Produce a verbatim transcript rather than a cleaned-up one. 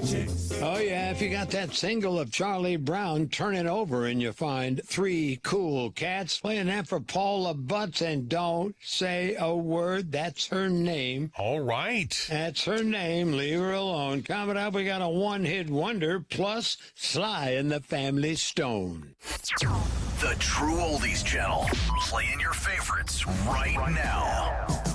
Oh, yeah, if you got that single of Charlie Brown, turn it over and you find three cool cats playing that for Paula Butts. And don't say a word. That's her name. All right. That's her name. Leave her alone. Coming up, we got a one-hit wonder plus Sly and the Family Stone. The True Oldies Channel. Playing your favorites right now.